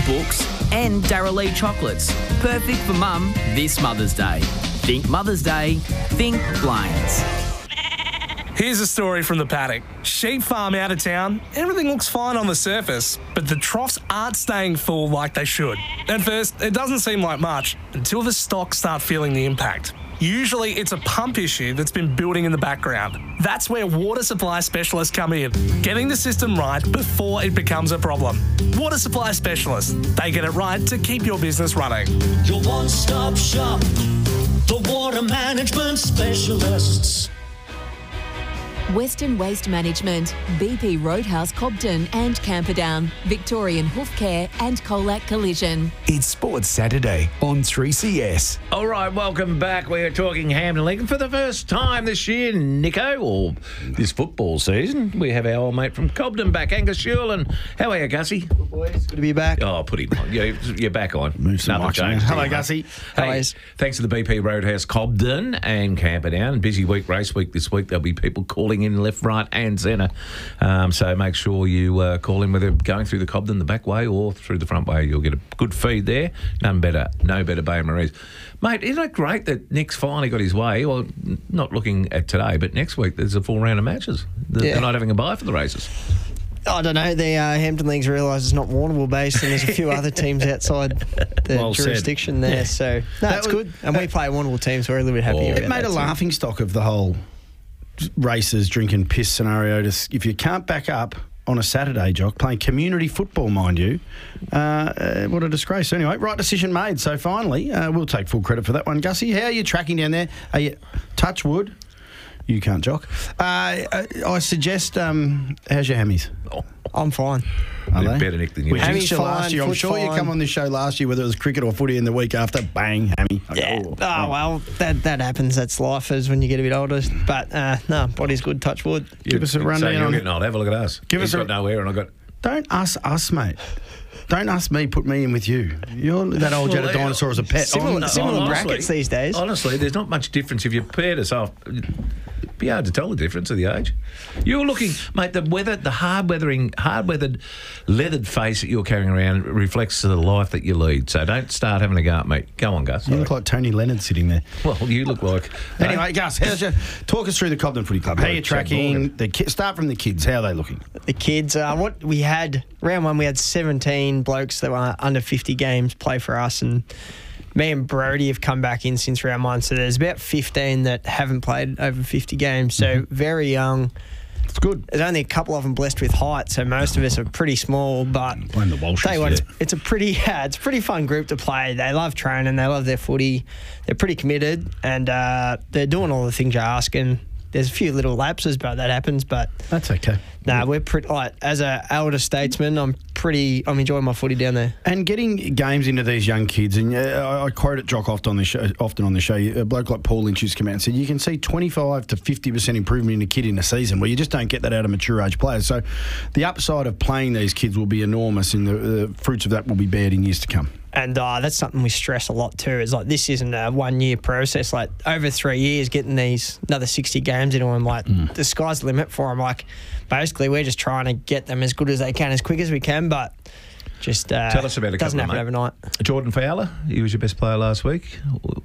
books, and Dara Lee chocolates. Perfect for Mum this Mother's Day. Think Mother's Day, think Blaine's. Here's a story from the paddock. Sheep farm out of town. Everything looks fine on the surface, but the troughs aren't staying full like they should. At first, it doesn't seem like much until the stocks start feeling the impact. Usually, it's a pump issue that's been building in the background. That's where water supply specialists come in, getting the system right before it becomes a problem. Water supply specialists, they get it right to keep your business running. Your one-stop shop, the water management specialists. Western Waste Management, BP Roadhouse Cobden and Camperdown, Victorian Hoof Care and Colac Collision. It's Sports Saturday on 3CS. All right, welcome back. We're talking Hampden League. And for the first time this year, Nico, or this football season, we have our old mate from Cobden back, Angus Shulin. How are you, Gussie? Good boys, good to be back. Oh, put him on. You're back on. Move some Nothing changed. Hello, Gussie. Hey, thanks to the BP Roadhouse Cobden and Camperdown. Busy week, race week this week. There'll be people calling in left, right and centre. So make sure you call in, whether going through the Cobden the back way or through the front way. You'll get a good feed there. No better Bay Marie's. Mate, isn't it great that Nick's finally got his way? Well, not looking at today, but next week there's a full round of matches. They're not having a bye for the races. I don't know. The Hampden League's realised it's not Warrnambool based, and there's a few other teams outside the jurisdiction there. Yeah. So that's good. And we play Warrnambool teams, so we're a little bit happy. It made a laughing stock of the whole races, drinking piss scenario. If you can't back up on a Saturday, Jock, playing community football, mind you, what a disgrace. Anyway, right decision made. So finally, we'll take full credit for that one. Gussie, how are you tracking down there? Are you touch wood? You can't, Jock. I suggest, how's your hammies? I'm fine. Are they? Better, Nick, than you. Hammies fine, last year. I'm sure you come on this show last year, whether it was cricket or footy, and the week after, bang, hammy. Yeah. Well, that happens. That's life as when you get a bit older. But no, body's good. Touch wood. Give us a rundown. You're getting old. Have a look at us. He's got nowhere, and I got. Don't us, mate. Don't ask me. Put me in with you. You're that old jet of dinosaur as a pet. Similar brackets these days. Honestly, there's not much difference if you paired us off. It'd be hard to tell the difference of the age. You're looking, mate. The hard-weathered, leathered face that you're carrying around reflects the life that you lead. So don't start having a go at me. Go on, Gus. You look like Tony Leonard sitting there. Well, you look like. Anyway, Gus, talk us through the Cobden Footy Club. How are you tracking? Start from the kids. How are they looking? The kids. What we had round one, we had 17 blokes that were under 50 games play for us, and me and Brody have come back in since round one. So there's about 15 that haven't played over 50 games. So very young. It's good. There's only a couple of them blessed with height, so most of us are pretty small. But playing the Walsh. Tell you what, it's a pretty fun group to play. They love training. They love their footy. They're pretty committed, and they're doing all the things you ask. And there's a few little lapses, but that happens. But that's okay. We're pretty. As an elder statesman, I'm enjoying my footy down there. And getting games into these young kids, and I quote it, Jock, often on the show. A bloke like Paul Lynch has come out and said you can see 25 to 50% improvement in a kid in a season, where you just don't get that out of mature age players. So the upside of playing these kids will be enormous, and the fruits of that will be bared in years to come. And that's something we stress a lot too. Is like, this isn't a 1 year process. Like, over 3 years, getting these another 60 games into them, like the sky's the limit for them. Like, basically, we're just trying to get them as good as they can, as quick as we can. But just tell us about a couple, doesn't happen overnight. Jordan Fowler, he was your best player last week.